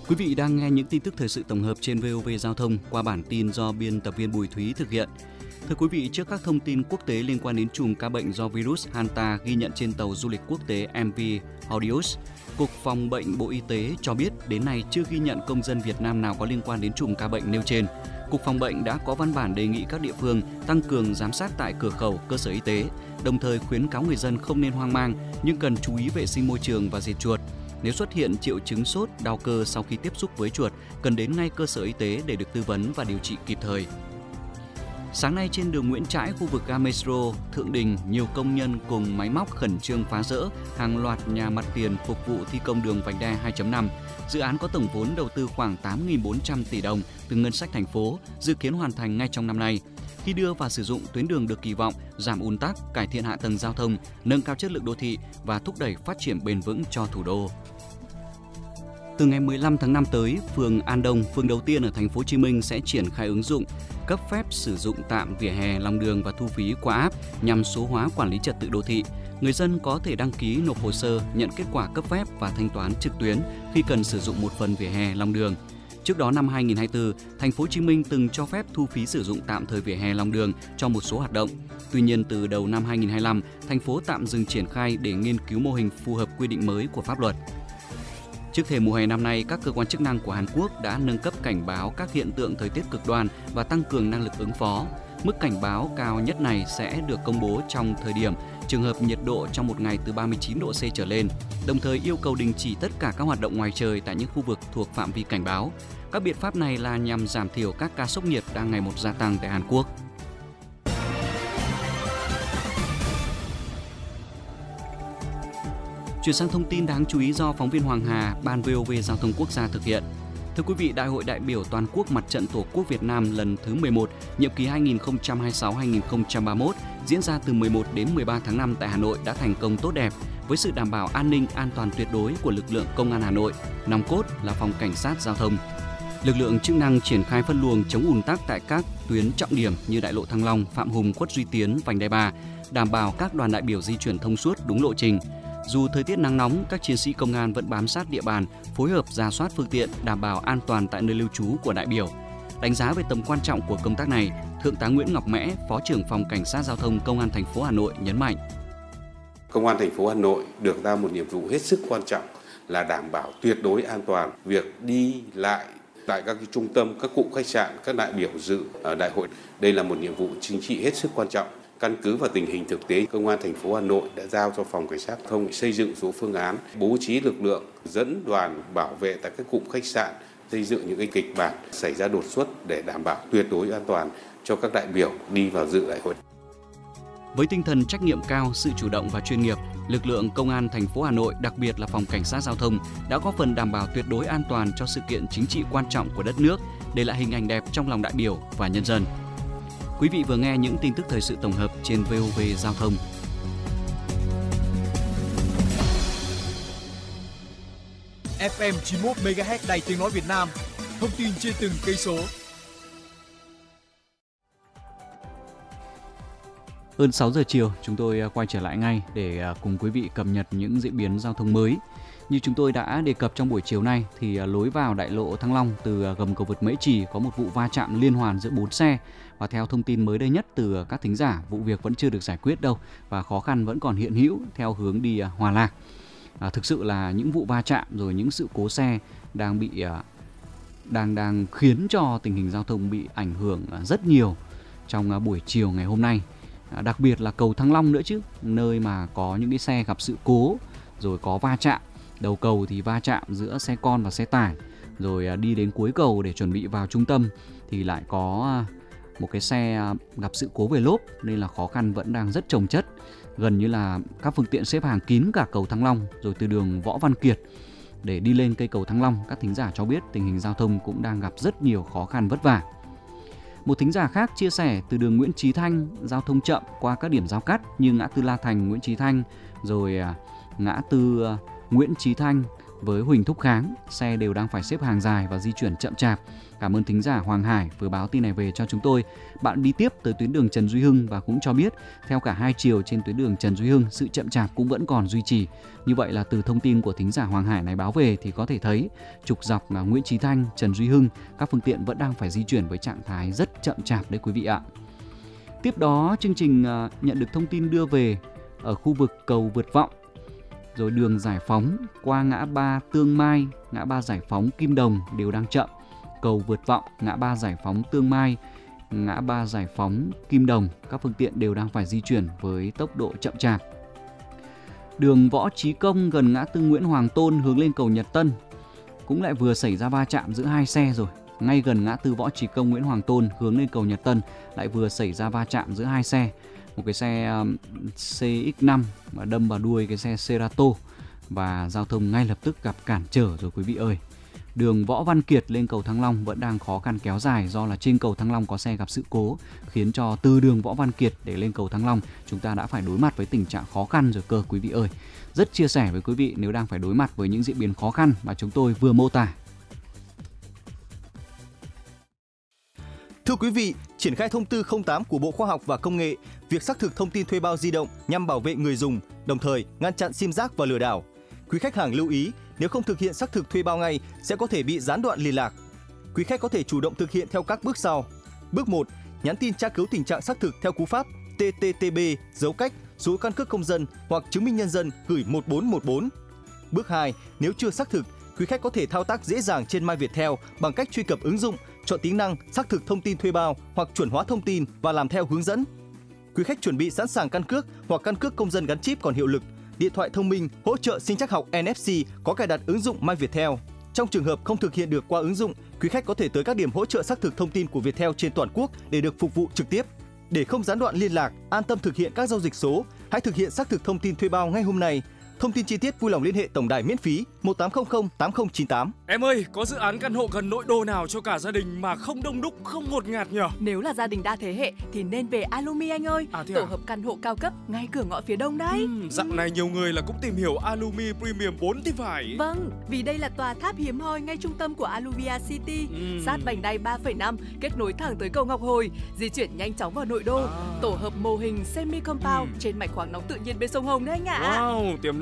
Quý vị đang nghe những tin tức thời sự tổng hợp trên VOV Giao thông qua bản tin do biên tập viên Bùi Thúy thực hiện. Thưa quý vị, trước các thông tin quốc tế liên quan đến chùm ca bệnh do virus Hanta ghi nhận trên tàu du lịch quốc tế MV Hordius, Cục Phòng bệnh Bộ Y tế cho biết đến nay chưa ghi nhận công dân Việt Nam nào có liên quan đến chùm ca bệnh nêu trên. Cục Phòng bệnh đã có văn bản đề nghị các địa phương tăng cường giám sát tại cửa khẩu, cơ sở y tế, đồng thời khuyến cáo người dân không nên hoang mang nhưng cần chú ý vệ sinh môi trường và diệt chuột. Nếu xuất hiện triệu chứng sốt, đau cơ sau khi tiếp xúc với chuột, cần đến ngay cơ sở y tế để được tư vấn và điều trị kịp thời. Sáng nay trên đường Nguyễn Trãi, khu vực ga Metro Thượng Đình, nhiều công nhân cùng máy móc khẩn trương phá rỡ hàng loạt nhà mặt tiền phục vụ thi công đường vành đai 2.5. Dự án có tổng vốn đầu tư khoảng 8.400 tỷ đồng từ ngân sách thành phố, dự kiến hoàn thành ngay trong năm nay. Khi đưa vào sử dụng, tuyến đường được kỳ vọng giảm ùn tắc, cải thiện hạ tầng giao thông, nâng cao chất lượng đô thị và thúc đẩy phát triển bền vững cho thủ đô. Từ ngày 15 tháng 5 tới, phường An Đông, phường đầu tiên ở thành phố Hồ Chí Minh sẽ triển khai ứng dụng cấp phép sử dụng tạm vỉa hè, lòng đường và thu phí qua app nhằm số hóa quản lý trật tự đô thị. Người dân có thể đăng ký nộp hồ sơ, nhận kết quả cấp phép và thanh toán trực tuyến khi cần sử dụng một phần vỉa hè, lòng đường. Trước đó năm 2024, thành phố Hồ Chí Minh từng cho phép thu phí sử dụng tạm thời vỉa hè, lòng đường cho một số hoạt động. Tuy nhiên, từ đầu năm 2025, thành phố tạm dừng triển khai để nghiên cứu mô hình phù hợp quy định mới của pháp luật. Trước thềm mùa hè năm nay, các cơ quan chức năng của Hàn Quốc đã nâng cấp cảnh báo các hiện tượng thời tiết cực đoan và tăng cường năng lực ứng phó. Mức cảnh báo cao nhất này sẽ được công bố trong thời điểm trường hợp nhiệt độ trong một ngày từ 39 độ C trở lên, đồng thời yêu cầu đình chỉ tất cả các hoạt động ngoài trời tại những khu vực thuộc phạm vi cảnh báo. Các biện pháp này là nhằm giảm thiểu các ca sốc nhiệt đang ngày một gia tăng tại Hàn Quốc. Chuyển sang thông tin đáng chú ý do phóng viên Hoàng Hà, Ban VOV Giao thông Quốc gia thực hiện. Thưa quý vị, Đại hội đại biểu toàn quốc Mặt trận Tổ quốc Việt Nam lần thứ 11, nhiệm kỳ 2026-2031 diễn ra từ 11 đến 13 tháng 5 tại Hà Nội đã thành công tốt đẹp với sự đảm bảo an ninh an toàn tuyệt đối của lực lượng Công an Hà Nội, nòng cốt là Phòng Cảnh sát Giao thông. Lực lượng chức năng triển khai phân luồng chống ùn tắc tại các tuyến trọng điểm như Đại lộ Thăng Long, Phạm Hùng, Khuất Duy Tiến, Vành Đai 3, đảm bảo các đoàn đại biểu di chuyển thông suốt đúng lộ trình. Dù thời tiết nắng nóng, các chiến sĩ công an vẫn bám sát địa bàn, phối hợp rà soát phương tiện, đảm bảo an toàn tại nơi lưu trú của đại biểu. Đánh giá về tầm quan trọng của công tác này, Thượng tá Nguyễn Ngọc Mẽ, Phó trưởng Phòng Cảnh sát Giao thông Công an thành phố Hà Nội nhấn mạnh. Công an thành phố Hà Nội được giao một nhiệm vụ hết sức quan trọng là đảm bảo tuyệt đối an toàn việc đi lại tại các trung tâm, các cụm khách sạn, các đại biểu dự ở đại hội. Đây là một nhiệm vụ chính trị hết sức quan trọng. Căn cứ vào tình hình thực tế, Công an thành phố Hà Nội đã giao cho Phòng Cảnh sát Giao thông xây dựng số phương án, bố trí lực lượng dẫn đoàn bảo vệ tại các cụm khách sạn, xây dựng những cái kịch bản xảy ra đột xuất để đảm bảo tuyệt đối an toàn cho các đại biểu đi vào dự đại hội. Với tinh thần trách nhiệm cao, sự chủ động và chuyên nghiệp, lực lượng Công an thành phố Hà Nội, đặc biệt là Phòng Cảnh sát Giao thông đã góp phần đảm bảo tuyệt đối an toàn cho sự kiện chính trị quan trọng của đất nước, để lại hình ảnh đẹp trong lòng đại biểu và nhân dân. Quý vị vừa nghe những tin tức thời sự tổng hợp trên VOV Giao thông. FM 91 MHz Đài Tiếng nói Việt Nam. Thông tin trên từng cây số. Hơn 6 giờ chiều, chúng tôi quay trở lại ngay để cùng quý vị cập nhật những diễn biến giao thông mới. Như chúng tôi đã đề cập trong buổi chiều nay thì lối vào đại lộ Thăng Long từ gầm cầu vượt Mễ Trì có một vụ va chạm liên hoàn giữa 4 xe. Và theo thông tin mới đây nhất từ các thính giả, vụ việc vẫn chưa được giải quyết đâu và khó khăn vẫn còn hiện hữu theo hướng đi Hòa Lạc. Thực sự là những vụ va chạm rồi những sự cố xe đang khiến cho tình hình giao thông bị ảnh hưởng rất nhiều trong buổi chiều ngày hôm nay. Đặc biệt là cầu Thăng Long nữa chứ, nơi mà có những cái xe gặp sự cố rồi có va chạm. Đầu cầu thì va chạm giữa xe con và xe tải, rồi đi đến cuối cầu để chuẩn bị vào trung tâm thì lại có một cái xe gặp sự cố về lốp, nên là khó khăn vẫn đang rất chồng chất. Gần như là các phương tiện xếp hàng kín cả cầu Thăng Long, rồi từ đường Võ Văn Kiệt để đi lên cây cầu Thăng Long. Các thính giả cho biết tình hình giao thông cũng đang gặp rất nhiều khó khăn vất vả. Một thính giả khác chia sẻ từ đường Nguyễn Chí Thanh, giao thông chậm qua các điểm giao cắt như ngã tư La Thành, Nguyễn Chí Thanh, rồi ngã tư Nguyễn Chí Thanh, với Huỳnh Thúc Kháng, xe đều đang phải xếp hàng dài và di chuyển chậm chạp. Cảm ơn thính giả Hoàng Hải vừa báo tin này về cho chúng tôi. Bạn đi tiếp tới tuyến đường Trần Duy Hưng và cũng cho biết theo cả hai chiều trên tuyến đường Trần Duy Hưng, sự chậm chạp cũng vẫn còn duy trì. Như vậy là từ thông tin của thính giả Hoàng Hải này báo về thì có thể thấy trục dọc Nguyễn Chí Thanh, Trần Duy Hưng, các phương tiện vẫn đang phải di chuyển với trạng thái rất chậm chạp đấy quý vị ạ. Tiếp đó chương trình nhận được thông tin đưa về ở khu vực cầu Vượt Vọng, rồi đường Giải Phóng qua ngã ba Tương Mai, ngã ba Giải Phóng Kim Đồng đều đang chậm. Cầu Vượt Vọng, ngã ba Giải Phóng Tương Mai, ngã ba Giải Phóng Kim Đồng, các phương tiện đều đang phải di chuyển với tốc độ chậm chạp. Đường Võ Trí Công gần ngã tư Nguyễn Hoàng Tôn hướng lên cầu Nhật Tân cũng lại vừa xảy ra va chạm giữa hai xe rồi. Ngay gần ngã tư Võ Trí Công Nguyễn Hoàng Tôn hướng lên cầu Nhật Tân lại vừa xảy ra va chạm giữa hai xe. Một cái xe CX5 mà đâm vào đuôi cái xe Cerato và giao thông ngay lập tức gặp cản trở rồi quý vị ơi. Đường Võ Văn Kiệt lên cầu Thăng Long vẫn đang khó khăn kéo dài do là trên cầu Thăng Long có xe gặp sự cố, khiến cho từ đường Võ Văn Kiệt để lên cầu Thăng Long chúng ta đã phải đối mặt với tình trạng khó khăn rồi cơ quý vị ơi. Rất chia sẻ với quý vị nếu đang phải đối mặt với những diễn biến khó khăn mà chúng tôi vừa mô tả. Thưa quý vị, triển khai thông tư 08 của Bộ Khoa học và Công nghệ, việc xác thực thông tin thuê bao di động nhằm bảo vệ người dùng, đồng thời ngăn chặn sim rác và lừa đảo. Quý khách hàng lưu ý, nếu không thực hiện xác thực thuê bao ngay sẽ có thể bị gián đoạn liên lạc. Quý khách có thể chủ động thực hiện theo các bước sau. Bước 1, nhắn tin tra cứu tình trạng xác thực theo cú pháp TTTB dấu cách số căn cước công dân hoặc chứng minh nhân dân gửi 1414. Bước 2, nếu chưa xác thực, quý khách có thể thao tác dễ dàng trên My Viettel bằng cách truy cập ứng dụng, chọn tính năng xác thực thông tin thuê bao hoặc chuẩn hóa thông tin và làm theo hướng dẫn. Quý khách chuẩn bị sẵn sàng căn cước hoặc căn cước công dân gắn chip còn hiệu lực, điện thoại thông minh hỗ trợ sinh trắc học NFC có cài đặt ứng dụng My Viettel. Trong trường hợp không thực hiện được qua ứng dụng, quý khách có thể tới các điểm hỗ trợ xác thực thông tin của Viettel trên toàn quốc để được phục vụ trực tiếp. Để không gián đoạn liên lạc, an tâm thực hiện các giao dịch số, hãy thực hiện xác thực thông tin thuê bao ngay hôm nay. Thông tin chi tiết vui lòng liên hệ tổng đài miễn phí 1800 8098. Em ơi, có dự án căn hộ gần nội đô nào cho cả gia đình mà không đông đúc, không ngột ngạt nhỉ? Nếu là gia đình đa thế hệ thì nên về Alumi anh ơi. Tổ hợp căn hộ cao cấp ngay cửa ngõ phía đông đấy. Dạo này nhiều người là cũng tìm hiểu Alumi Premium 4 thì phải. Vâng, vì đây là tòa tháp hiếm hoi ngay trung tâm của Aluvia City, sát vành đai 3,5, kết nối thẳng tới cầu Ngọc Hồi, di chuyển nhanh chóng vào nội đô. Tổ hợp mô hình semi compound trên mạch khoáng nóng tự nhiên bên sông Hồng đấy anh ạ. Wow, tiềm